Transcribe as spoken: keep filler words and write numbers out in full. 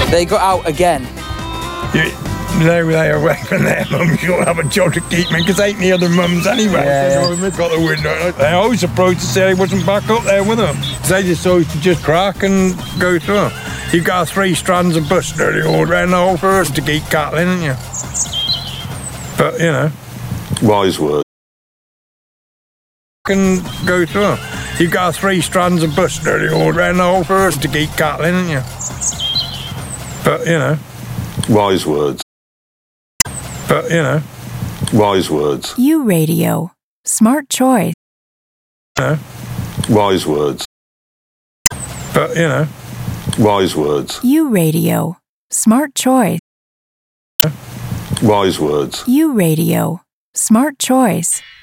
They got out again. You, no, they are when their mums you'll have a job to keep me because ain't the other mums anyway. Yeah, So they've got the window. They're always surprised to say I wasn't back up there with them. They just always to just crack and go through. You've got three strands of bus nearly all around the whole forest to keep cattle in, haven't you? But, you know. Wise words. Can go through. You've got three strands of bus nearly all around the whole forest to keep cattle in, haven't you? But, you know. Wise words. But, you know. Wise words. U Radio. Smart choice. You know. Wise words. But, you know. Wise words. U Radio. Smart choice. Wise words. U Radio. Smart choice.